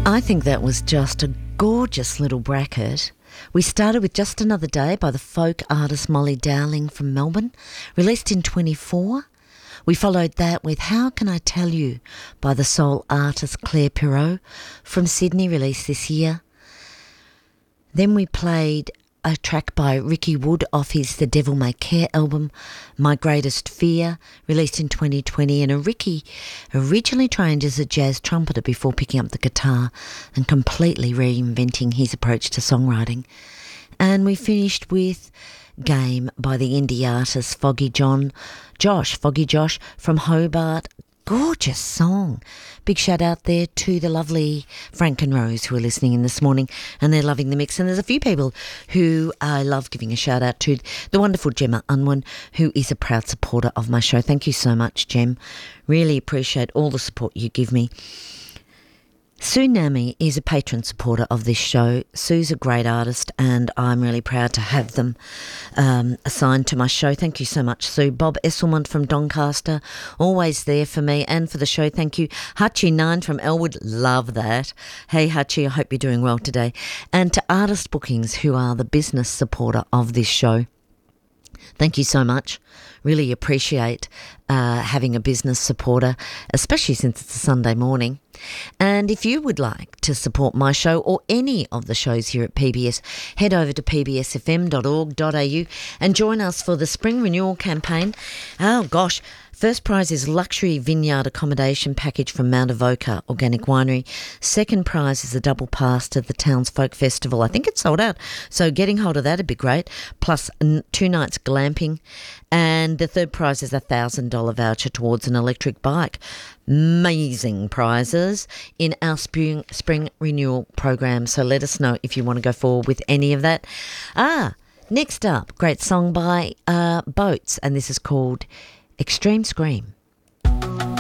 I think that was just a gorgeous little bracket. We started with Just Another Day by the folk artist Molly Dowling from Melbourne, released in 24. We followed that with How Can I Tell You by the soul artist Claire Perrault from Sydney, released this year. Then we played a track by Ricky Wood off his The Devil May Care album, My Greatest Fear, released in 2020. And Ricky originally trained as a jazz trumpeter before picking up the guitar and completely reinventing his approach to songwriting. And we finished with Game by the indie artist Foggy Josh from Hobart. Gorgeous song. Big shout out there to the lovely Frank and Rose who are listening in this morning, and they're loving the mix. And there's a few people who I love giving a shout out to. The wonderful Gemma Unwin, who is a proud supporter of my show. Thank you so much, Gem. Really appreciate all the support you give me. Sue Nami is a patron supporter of this show. Sue's a great artist, and I'm really proud to have them assigned to my show. Thank you so much, Sue. Bob Esselman from Doncaster, always there for me and for the show. Thank you. Hutchie9 from Elwood, love that. Hey, Hutchie, I hope you're doing well today. And to Artist Bookings, who are the business supporter of this show. Thank you so much. Really appreciate having a business supporter, especially since it's a Sunday morning. And if you would like to support my show or any of the shows here at PBS, head over to pbsfm.org.au and join us for the Spring Renewal campaign. Oh gosh, first prize is luxury vineyard accommodation package from Mount Avoca Organic Winery. Second prize is a double pass to the town's folk festival. I think it's sold out, so getting hold of that would be great. Plus 2 nights glamping. And the third prize is a $1,000 voucher towards an electric bike. Amazing prizes in our spring renewal program. So let us know if you want to go forward with any of that. Next up, great song by Boats, and this is called Extreme Scream.